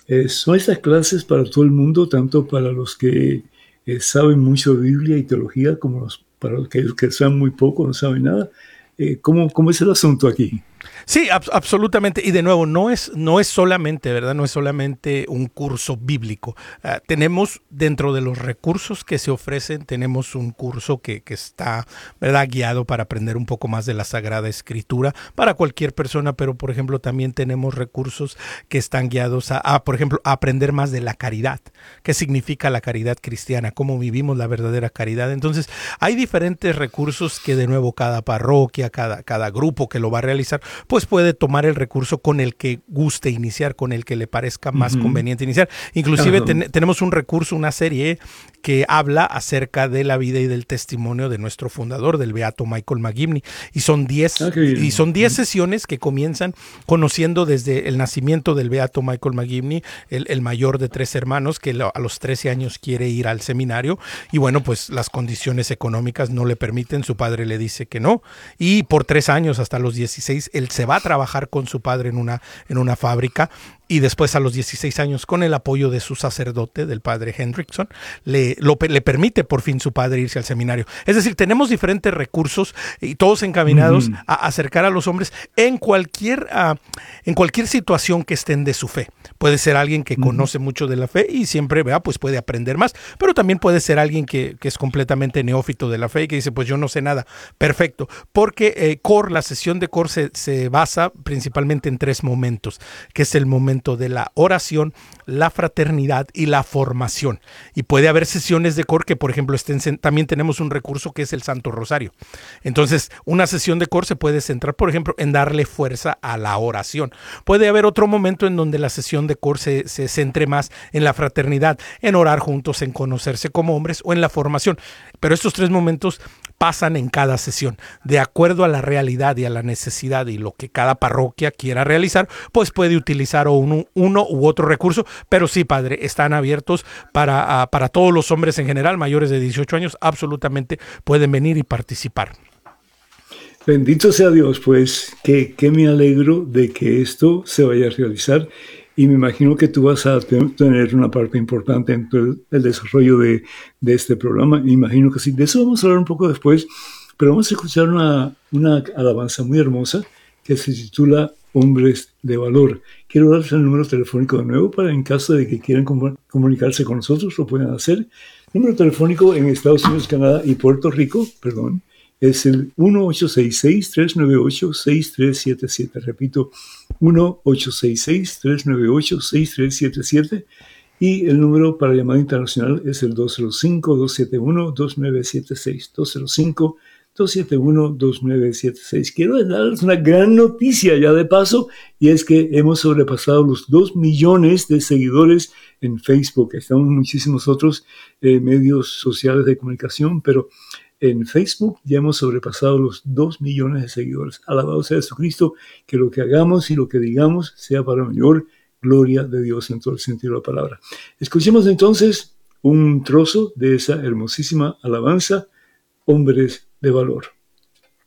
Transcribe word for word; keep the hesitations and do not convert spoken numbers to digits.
Eh, son estas clases para todo el mundo, tanto para los que eh, saben mucho de Biblia y teología, como los, para los que, que saben muy poco, no saben nada. Eh, ¿cómo, ¿Cómo es el asunto aquí? Sí, ab- absolutamente. Y de nuevo, no es, no es solamente, ¿verdad? No es solamente un curso bíblico. Uh, tenemos dentro de los recursos que se ofrecen, tenemos un curso que, que está, ¿verdad? Guiado para aprender un poco más de la Sagrada Escritura para cualquier persona, pero por ejemplo también tenemos recursos que están guiados a, a por ejemplo, a aprender más de la caridad. ¿Qué significa la caridad cristiana? ¿Cómo vivimos la verdadera caridad? Entonces, hay diferentes recursos que de nuevo cada parroquia, cada, cada grupo que lo va a realizar, pues puede tomar el recurso con el que guste iniciar, con el que le parezca más Ujú. conveniente iniciar. Inclusive Ajá. ten, tenemos un recurso, una serie que habla acerca de la vida y del testimonio de nuestro fundador, del beato Michael McGivney. Y son Ah, diez qué y bien. son diez sesiones que comienzan conociendo desde el nacimiento del beato Michael McGivney, el, el mayor de tres hermanos, que lo, a los trece años quiere ir al seminario. Y bueno, pues las condiciones económicas no le permiten, su padre le dice que no. Y por tres años, hasta los dieciséis, él se va a trabajar con su padre en una, en una fábrica. Y después a los dieciséis años, con el apoyo de su sacerdote, del padre Hendrickson, le, lo, le permite por fin su padre irse al seminario. Es decir, tenemos diferentes recursos y todos encaminados Ujú. a acercar a los hombres en cualquier, uh, en cualquier situación que estén de su fe. Puede ser alguien que Ujú. conoce mucho de la fe y siempre ¿verdad? Pues puede aprender más, pero también puede ser alguien que, que es completamente neófito de la fe y que dice, pues yo no sé nada. Perfecto, porque eh, Core, la sesión de Core se, se basa principalmente en tres momentos, que es el momento de la oración, la fraternidad y la formación. Y puede haber sesiones de Core que, por ejemplo, estén, también tenemos un recurso que es el Santo Rosario. Entonces, una sesión de Core se puede centrar, por ejemplo, en darle fuerza a la oración. Puede haber otro momento en donde la sesión de Core se, se centre más en la fraternidad, en orar juntos, en conocerse como hombres o en la formación. Pero estos tres momentos pasan en cada sesión, de acuerdo a la realidad y a la necesidad y lo que cada parroquia quiera realizar, pues puede utilizar uno, uno u otro recurso, pero sí, padre, están abiertos para, uh, para todos los hombres en general, mayores de dieciocho años, absolutamente pueden venir y participar. Bendito sea Dios, pues que, que me alegro de que esto se vaya a realizar y me imagino que tú vas a tener una parte importante en todo el desarrollo de, de este programa. Me imagino que sí. De eso vamos a hablar un poco después, pero vamos a escuchar una, una alabanza muy hermosa que se titula Hombres de Valor. Quiero darles el número telefónico de nuevo para en caso de que quieran comunicarse con nosotros, lo puedan hacer. El número telefónico en Estados Unidos, Canadá y Puerto Rico, perdón, es el uno ocho seis seis, tres nueve ocho, seis tres siete siete. Repito, uno ocho seis seis, tres nueve ocho, seis tres siete siete. Y el número para llamada internacional es el dos cero cinco, dos siete uno, dos nueve siete seis. dos cero cinco, dos siete uno, dos nueve siete seis. Quiero darles una gran noticia ya de paso, y es que hemos sobrepasado los dos millones de seguidores en Facebook. Estamos en muchísimos otros eh, medios sociales de comunicación, pero en Facebook ya hemos sobrepasado los dos millones de seguidores. Alabado sea Jesucristo, que lo que hagamos y lo que digamos sea para mayor gloria de Dios en todo el sentido de la palabra. Escuchemos entonces un trozo de esa hermosísima alabanza, Hombres de Valor.